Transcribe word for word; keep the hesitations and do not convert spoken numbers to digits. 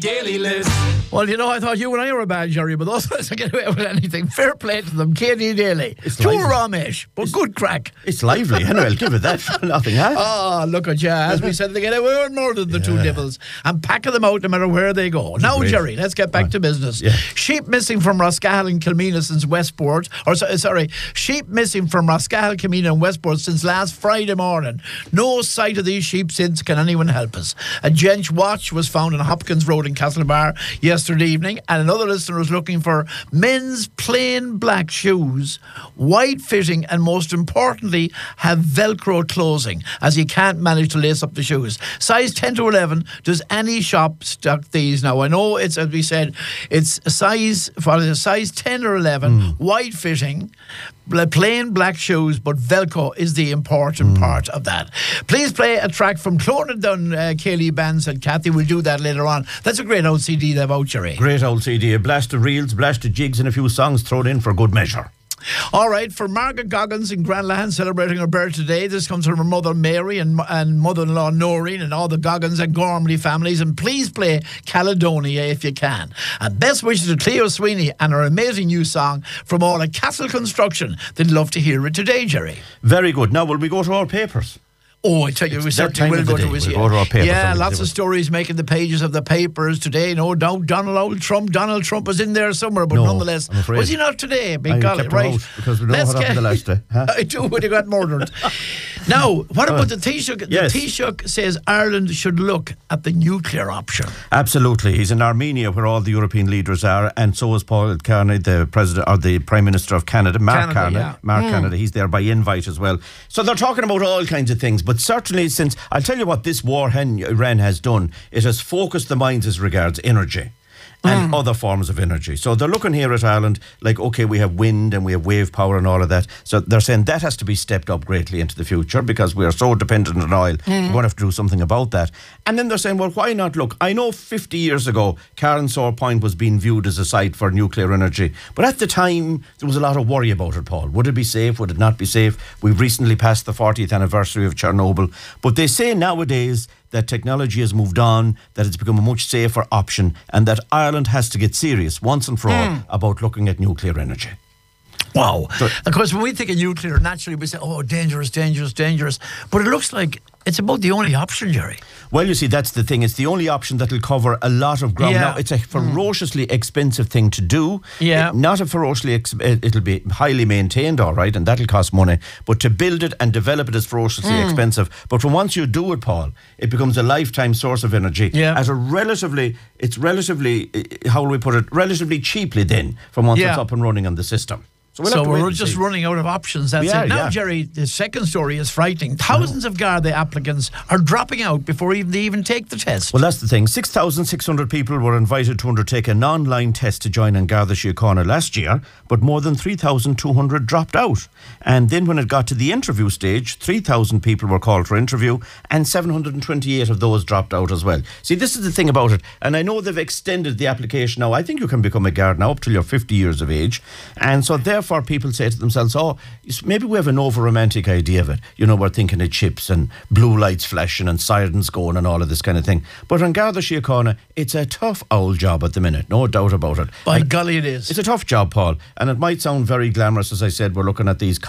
Daily List. Well, you know, I thought you and I were a bad jury, but those guys get away with anything. Fair play to them. Katie Daly. It's Too lively. Ramesh, but It's- good crack. It's lively, anyway, I'll give it that for nothing, huh? Ah, look at you. As we said, they get away with more than the two devils and packing them out no matter where they go. Now, great. Jerry, let's get back to business. Yeah. Sheep missing from Roscahill and Kilmena since Westport. Or, so- sorry, sheep missing from Roscahill, Kilmena and Westport since last Friday morning. No sight of these sheep since. Can anyone help us? A Gench watch was found on Hopkins Road in Castlebar yesterday evening, and another listener was looking for men's plain black shoes, wide fitting, and most importantly, have Velcro closing, as he can't manage to lace up the shoes. Size ten to eleven. Does any shop stock these now? I know it's, as we said, it's a size for a size ten or eleven, wide fitting, bl- plain black shoes, but Velcro is the important part of that. Please play a track from Clonard Dunn, uh, Kaylee Bands and Kathy. We'll do that later on. That's a great old C D they've out, Jerry. Great old C D, a blast of reels, blast of jigs and a few songs thrown in for good measure. All right, for Margaret Goggins in Granlahan celebrating her birth today. This comes from her mother Mary and, and mother-in-law Noreen and all the Goggins and Gormley families. And please play Caledonia if you can. And best wishes to Cleo Sweeney and her amazing new song from all at Castle Construction. They'd love to hear it today, Jerry. Very good. Now, will we go to our papers? Oh, I tell you, It's we that certainly time will of go the to day. his We'll go to our papers Yeah, and we'll lots see of what- stories making the pages of the papers today. No doubt Donald Trump, Donald Trump was in there somewhere, but No, nonetheless, I'm afraid. was he not today? Big I golly, kept him right? out because we know Let's what happened the last day, huh? I do when he got murdered. Now, what about the Taoiseach? Yes. The Taoiseach says Ireland should look at the nuclear option. Absolutely. He's in Armenia, where all the European leaders are, and so is Paul Carney, the president or the Prime Minister of Canada, Mark Canada, Carney. yeah. Mark Canada. He's there by invite as well. So they're talking about all kinds of things. But certainly, since I'll tell you what this war hen- Iran has done, it has focused the minds as regards energy and other forms of energy. So they're looking here at Ireland like, okay, we have wind and we have wave power and all of that. So they're saying that has to be stepped up greatly into the future because we are so dependent on oil. We're going to have to do something about that. And then they're saying, well, why not look? I know fifty years ago, Carnsore Point was being viewed as a site for nuclear energy. But at the time, there was a lot of worry about it, Paul. Would it be safe? Would it not be safe? We've recently passed the fortieth anniversary of Chernobyl. But they say nowadays that technology has moved on, that it's become a much safer option, and that Ireland has to get serious once and for all about looking at nuclear energy. Wow. Of course, when we think of nuclear, naturally we say, oh, dangerous, dangerous, dangerous. But it looks like it's about the only option, Jerry. Well, you see, that's the thing. It's the only option that will cover a lot of ground. Yeah. Now, it's a ferociously expensive thing to do. Yeah. It- not a ferociously... Ex- it'll be highly maintained, all right, and that'll cost money. But to build it and develop it is ferociously expensive. But from once you do it, Paul, it becomes a lifetime source of energy. Yeah. At a relatively... It's relatively... uh, How will we put it? Relatively cheaply then, from once Yeah. it's up and running on the system. So, we'll So have to wait we're and just see. running out of options. That's We it. are, Now, yeah. Jerry, the second story is frightening. Thousands of Garda applicants are dropping out before even they even take the test. Well, that's the thing. six thousand six hundred people were invited to undertake an online test to join in Garda Síochána last year, but more than three thousand two hundred dropped out. And then when it got to the interview stage, three thousand people were called for interview, and seven hundred twenty-eight of those dropped out as well. See, this is the thing about it. And I know they've extended the application now. I think you can become a guard now up till you're fifty years of age. And so therefore people say to themselves, oh, maybe we have an over-romantic idea of it. You know, we're thinking of chips and blue lights flashing and sirens going and all of this kind of thing. But in Garda Síochána, it's a tough old job at the minute, no doubt about it. By And golly, it is. it's a tough job, Paul, and it might sound very glamorous, as I said, we're looking at these